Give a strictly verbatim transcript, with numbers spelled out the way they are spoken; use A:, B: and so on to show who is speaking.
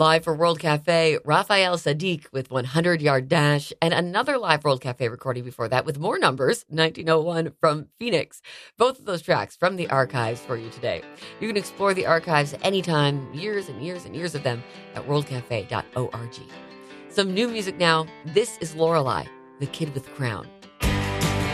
A: Live for World Cafe, Raphael Sadiq with one hundred Yard Dash, and another live World Cafe recording before that with more numbers, nineteen oh one from Phoenix. Both of those tracks from the archives for you today. You can explore the archives anytime, years and years and years of them, at world cafe dot org. Some new music now. This is Lorelei, the Kid with the Crown.